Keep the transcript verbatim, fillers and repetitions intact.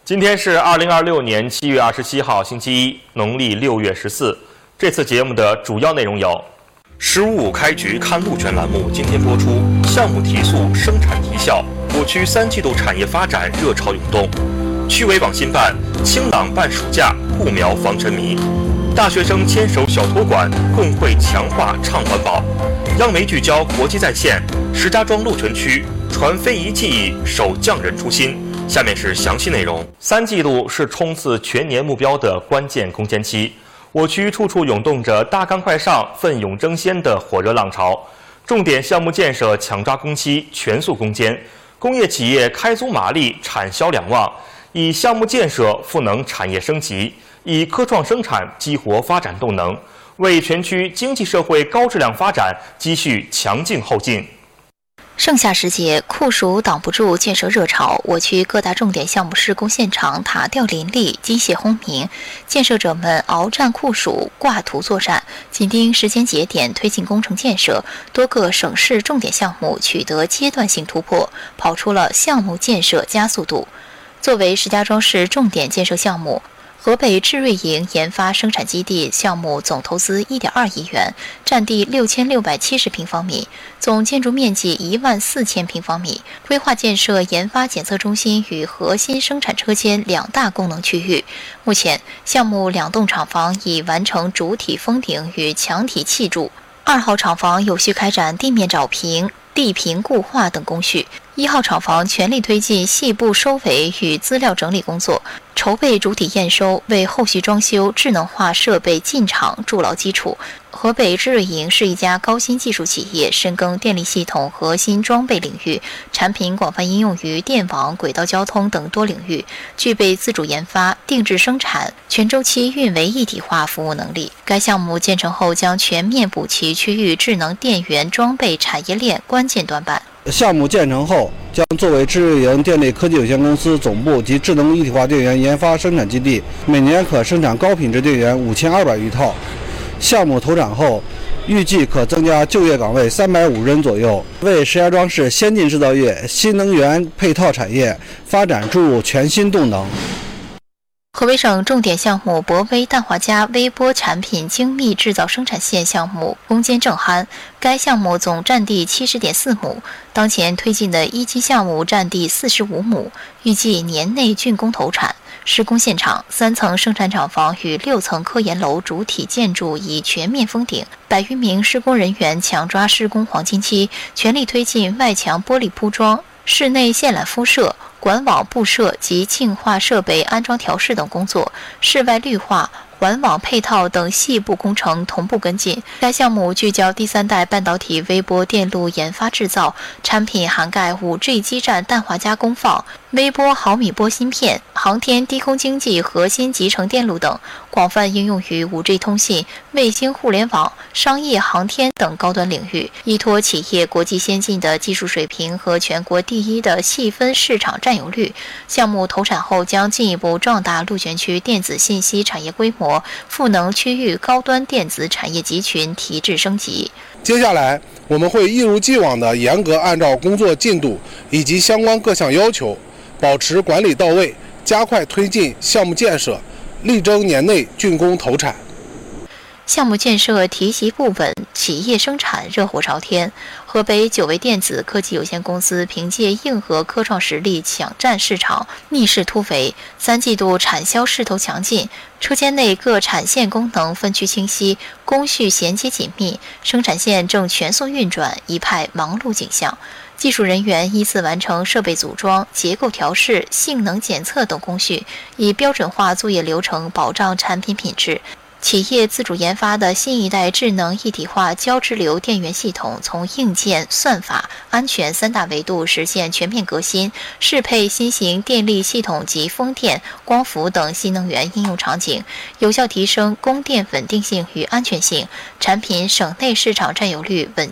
今天是二零二六年七月二十七号，星期一，农历六月十四。这次节目的主要内容有：十五五开局看路权栏目今天播出，项目提速，生产提效，我区三季度产业发展热潮涌动。区委网信办，清朗办暑假，护苗防沉迷。大学生牵手小托管，共绘强化倡环保。央媒聚焦国际在线，石家庄鹿泉区传非遗技艺，守匠人初心。下面是详细内容。三季度是冲刺全年目标的关键攻坚期，我区处处涌动着大干快上、奋勇争先的火热浪潮。重点项目建设抢抓工期，全速攻坚，工业企业开足马力，产销两旺，以项目建设赋能产业升级，以科创生产激活发展动能，为全区经济社会高质量发展积蓄强劲后劲。 盛夏时节，酷暑挡不住建设热潮，我区各大重点项目施工现场塔吊林立，机械轰鸣，建设者们鏖战酷暑，挂图作战，紧盯时间节点推进工程建设，多个省市重点项目取得阶段性突破，跑出了项目建设加速度。作为石家庄市重点建设项目，河北智瑞营研发生产基地项目总投资 一点二亿元，占地六千六百七十平方米，总建筑面积一万四千平方米，规划建设研发检测中心与核心生产车间两大功能区域。目前，项目两栋厂房已完成主体封顶与墙体砌筑，二号厂房有序开展地面找平、地平固化等工序，一号厂房全力推进细部收尾与资料整理工作，筹备主体验收，为后续装修智能化设备进场筑牢基础。河北智瑞营是一家高新技术企业，深耕电力系统核心装备领域，产品广泛应用于电网、轨道交通等多领域，具备自主研发、定制生产、全周期运维一体化服务能力。该项目建成后将全面补齐区域智能电源装备产业链关键短板。 项目建成后，将作为智瑞营电力科技有限公司总部及智能一体化电源研发生产基地，每年可生产高品质电源五千二百余套。项目投产后，预计可增加就业岗位三百五人左右，为石家庄市先进制造业、新能源配套产业发展注入全新动能。 河北省重点项目博威氮化镓微波产品精密制造生产线项目攻坚正酣，该项目总占地 七十点四亩，当前推进的一期项目占地四十五亩，预计年内竣工投产。施工现场，三层生产厂房与六层科研楼主体建筑已全面封顶，百余名施工人员抢抓施工黄金期，全力推进外墙玻璃铺装、室内线缆敷设、管网布设及净化设备安装调试等工作，室外绿化、环网配套等细部工程同步跟进。该项目聚焦第三代半导体微波电路研发制造，产品涵盖 五 G 基站氮化镓功放、微波毫米波芯片、航天低空经济核心集成电路等，广泛应用于 五 G 通信、卫星互联网、商业航天等高端领域，依托企业国际先进的技术水平和全国第一的细分市场占有率。项目投产后将进一步壮大鹿泉区电子信息产业规模，赋能区域高端电子产业集群提质升级。 接下来，我们会一如既往地严格按照工作进度以及相关各项要求，保持管理到位，加快推进项目建设，力争年内竣工投产。 项目建设提携不稳，企业生产热火朝天。河北九维电子科技有限公司凭借硬核科创实力抢占市场，逆势突围，三季度产销势头强劲，车间内各产线功能分区清晰，工序衔接紧密，生产线正全速运转，一派忙碌景象。技术人员依次完成设备组装、结构调试、性能检测等工序，以标准化作业流程保障产品品质。企业自主研发的新一代智能一体化交直流电源系统，从硬件、算法、安全三大维度实现全面革新，适配新型电力系统及风电、光伏等新能源应用场景，有效提升供电稳定性与安全性，产品省内市场占有率稳